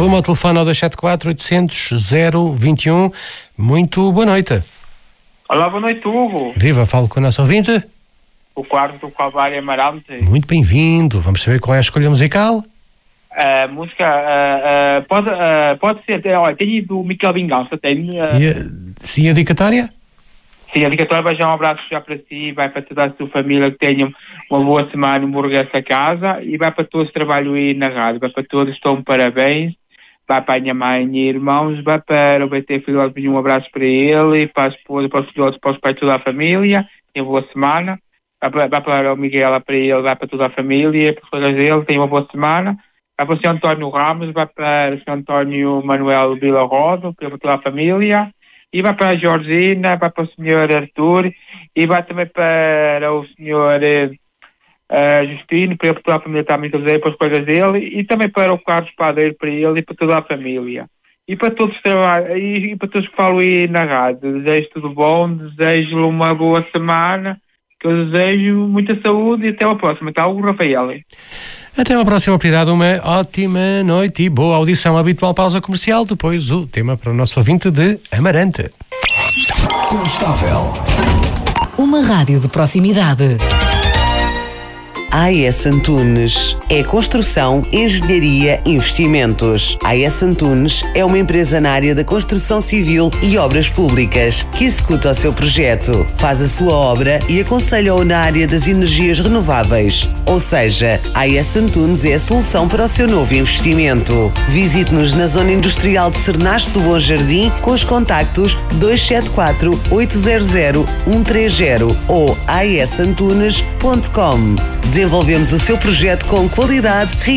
Rumo ao telefone ao 274-800-021. Muito boa noite. Olá, boa noite, Hugo. Viva, falo com o nosso ouvinte. O quarto do Calvário Amarante. Muito bem-vindo. Vamos saber qual é a escolha musical? A música pode ser, olha, tem do Miquel Vingança, tem. Sim, a dedicatória? Sim, a dedicatória vai já um abraço já para si, vai para toda a sua família, que tenham uma boa semana, um regresso a casa, e vai para todos que trabalham aí na rádio, vai para todos, estão parabéns, vai para a minha mãe e irmãos, vai para o BT Filhote, um abraço para ele, para a esposa, para os filhotes, para os pais, toda a família, tenham uma boa semana, vai para o Miguel, para ele, vai para toda a família, para os colegas dele, tenham uma boa semana. Vai para o Sr. António Ramos, vai para o Sr. António Manuel Vila Rosa, para toda a família, e vai para a Georgina, vai para o Sr. Arthur, e vai também para o Sr. Justino, para toda a família também, para os colegas dele, e também para o Carlos Padeiro, para ele e para toda a família. E para todos e para todos que falam aí na rádio, desejo tudo bom, desejo uma boa semana, que eu desejo muita saúde e até a próxima. Está o Rafael. Até uma próxima oportunidade, uma ótima noite e boa audição. Habitual pausa comercial, depois o tema para o nosso ouvinte de Amarante. Constável. Uma rádio de proximidade. AES Antunes é construção, engenharia, investimentos. AES Antunes é uma empresa na área da construção civil e obras públicas que executa o seu projeto, faz a sua obra e aconselha-o na área das energias renováveis. Ou seja, AES Antunes é a solução para o seu novo investimento. Visite-nos na zona industrial de Cernache do Bom Jardim com os contactos 274-800-130 ou aesantunes.com. Desenvolvemos o seu projeto com qualidade,